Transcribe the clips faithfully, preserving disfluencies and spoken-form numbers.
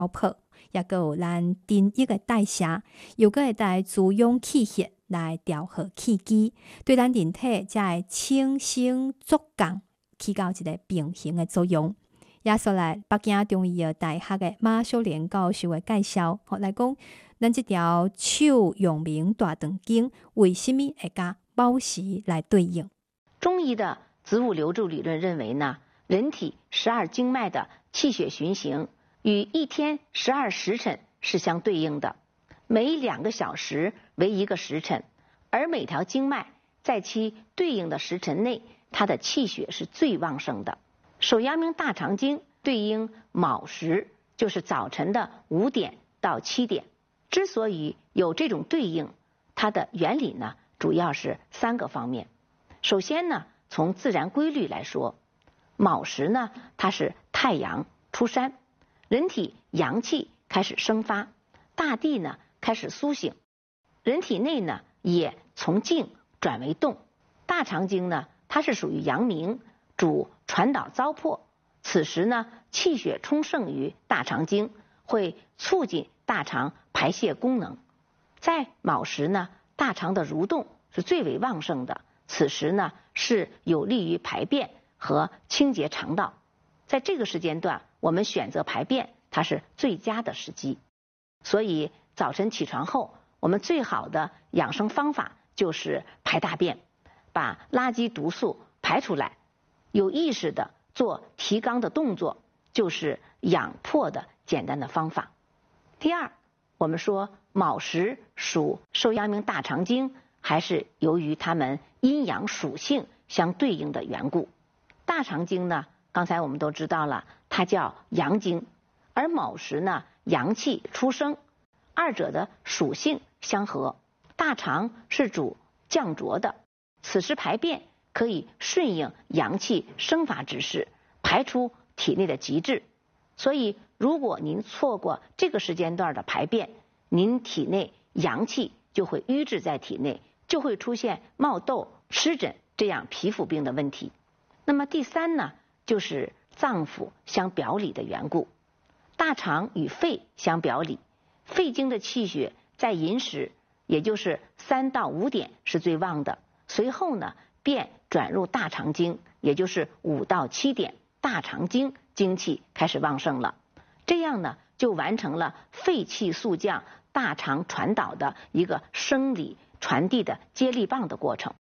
泡，也个有咱丁一个代谢，又个会带滋养气血来调和气机，对咱人体才会清升足降起到一个平衡的作用。也说来，北京中医药大学的马秀莲教授的介绍，好来讲，咱这条手阳明大肠经为什么会甲卯时来对应？ 中医的子午流注理论认为呢，人体十二经脉的气血循行与一天十二时辰是相对应的，每两个小时为一个时辰，而每条经脉在其对应的时辰内，它的气血是最旺盛的。手阳明大肠经对应卯时，就是早晨的五点到七点。之所以有这种对应，它的原理呢，主要是三个方面。首先呢，从自然规律来说，卯时呢，它是太阳出山，人体阳气开始生发，大地呢开始苏醒，人体内呢也从静转为动。大肠经呢，它是属于阳明，主传导糟粕，此时呢，气血充盛于大肠经，会促进大肠排泄功能。在卯时呢，大肠的蠕动是最为旺盛的，此时呢，是有利于排便和清洁肠道。在这个时间段，我们选择排便，它是最佳的时机。所以早晨起床后，我们最好的养生方法就是排大便，把垃圾毒素排出来，有意识的做提肛的动作，就是养魄的简单的方法。第二，我们说卯时属手阳明大肠经，还是由于它们阴阳属性相对应的缘故。大肠经呢，刚才我们都知道了，它叫阳经，而卯时呢，阳气出生，二者的属性相合。大肠是主降浊的，此时排便可以顺应阳气生发之势，排出体内的积滞。所以如果您错过这个时间段的排便，您体内阳气就会淤滞在体内，就会出现冒痘、湿疹这样皮肤病的问题。那么第三呢，就是脏腑相表里的缘故。大肠与肺相表里，肺经的气血在寅时，也就是三到五点是最旺的，随后呢便转入大肠经，也就是五到七点，大肠经精气开始旺盛了。这样呢，就完成了肺气速降、大肠传导的一个生理传递的接力棒的过程。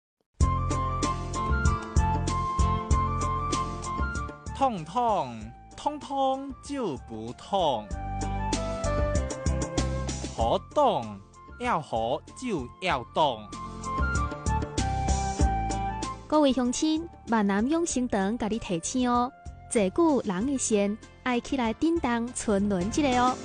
痛痛通通就不痛，好动要好就要动。 各位乡亲，万南永生堂甲你提醒哦，坐久人的线爱起来叮当存轮一个哦。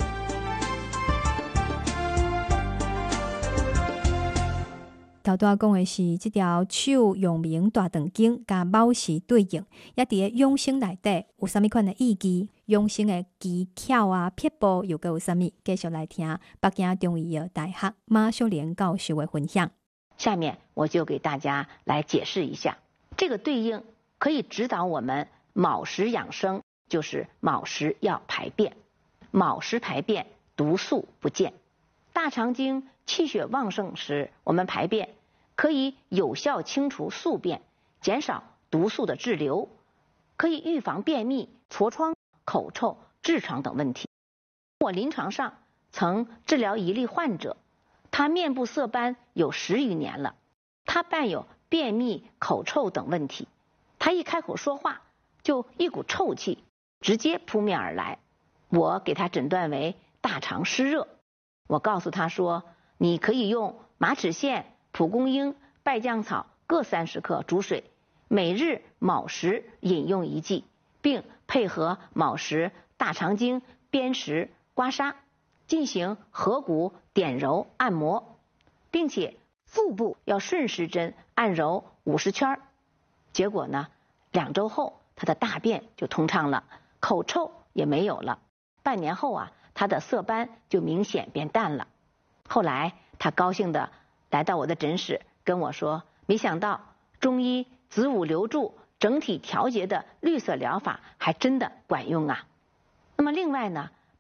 头拄讲的是这条手阳明大肠经甲卯时对应，也伫个养生内底有啥物款的意义？养生的技巧啊、撇步又有啥物？继续来听北京中医药大学马秀莲教授的分享。 下面我就给大家来解释一下，这个对应可以指导我们卯时养生，就是卯时要排便，卯时排便毒素不见。大肠经气血旺盛时，我们排便可以有效清除宿便，减少毒素的滞留，可以预防便秘、痤疮、口臭、痔疮等问题。我临床上曾治疗一例患者，他面部色斑有十余年了，他伴有便秘、口臭等问题，他一开口说话就一股臭气直接扑面而来，我给他诊断为大肠湿热。我告诉他说，你可以用马齿苋、蒲公英、败酱草各三十克煮水，每日卯时饮用一剂，并配合卯时大肠经煸食刮痧，进行合谷点揉按摩，并且腹部要顺时针按揉五十圈。结果呢，两周后他的大便就通畅了，口臭也没有了。半年后啊，他的色斑就明显变淡了。后来他高兴地来到我的诊室，跟我说，没想到中医子午流注整体调节的绿色疗法还真的管用啊。那么另外呢，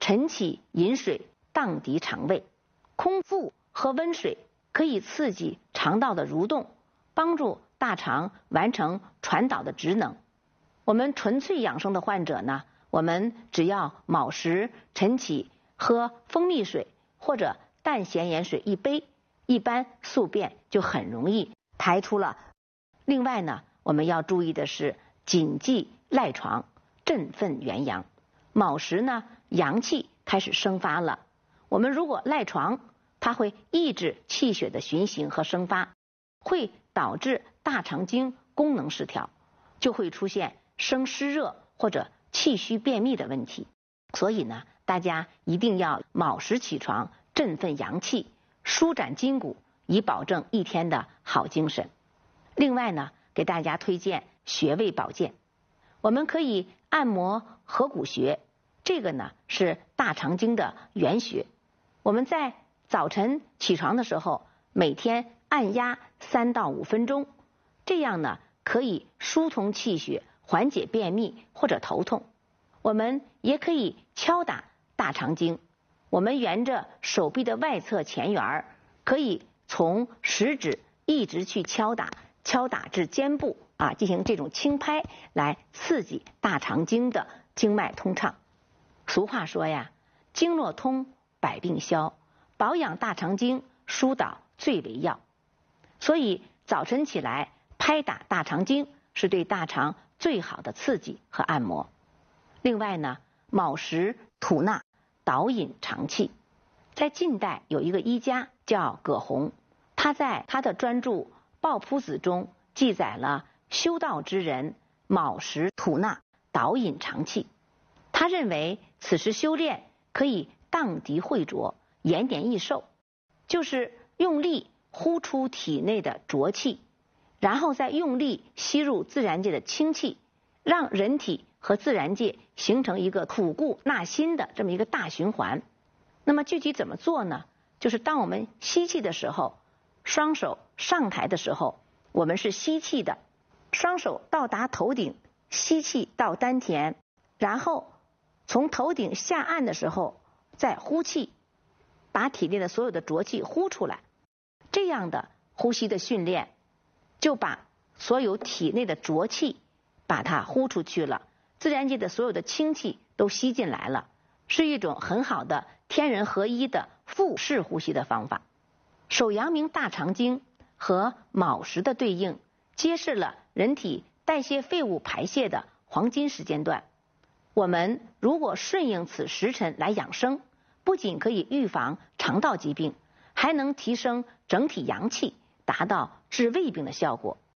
晨起饮水荡涤肠胃，空腹喝温水可以刺激肠道的蠕动，帮助大肠完成传导的职能。我们纯粹养生的患者呢，我们只要卯时晨起喝蜂蜜水或者淡咸盐水一杯，一般宿便就很容易排出了。另外呢，我们要注意的是谨记赖床，振奋元阳。卯时呢，阳气开始生发了，我们如果赖床，它会抑制气血的循行和生发，会导致大肠经功能失调，就会出现生湿热或者气虚便秘的问题。所以呢，大家一定要卯时起床，振奋阳气，舒展筋骨，以保证一天的好精神。另外呢，给大家推荐穴位保健，我们可以按摩合谷穴，这个呢是大肠经的原穴。我们在早晨起床的时候，每天按压三到五分钟，这样呢可以疏通气血，缓解便秘或者头痛。我们也可以敲打大肠经，我们沿着手臂的外侧前缘，可以从食指一直去敲打，敲打至肩部啊，进行这种轻拍，来刺激大肠经的经脉通畅。俗话说呀，经络通，百病消，保养大肠经，疏导最为要。所以早晨起来拍打大肠经，是对大肠最好的刺激和按摩。另外呢，卯时吐纳，导引肠气。在近代有一个医家叫葛洪，他在他的专著《抱朴子》中记载了修道之人卯时吐纳，导引肠气。他认为此时修炼可以荡涤秽浊，延年益寿，就是用力呼出体内的浊气，然后再用力吸入自然界的清气，让人体和自然界形成一个吐故纳新的这么一个大循环。那么具体怎么做呢？就是当我们吸气的时候，双手上抬的时候，我们是吸气的，双手到达头顶，吸气到丹田，然后从头顶下按的时候再呼气，把体内的所有的浊气呼出来。这样的呼吸的训练，就把所有体内的浊气把它呼出去了，自然界的所有的清气都吸进来了，是一种很好的天人合一的腹式呼吸的方法。手阳明大肠经和卯时的对应，揭示了人体代谢废物排泄的黄金时间段。我们如果顺应此时辰来养生，不仅可以预防肠道疾病，还能提升整体阳气，达到治胃病的效果。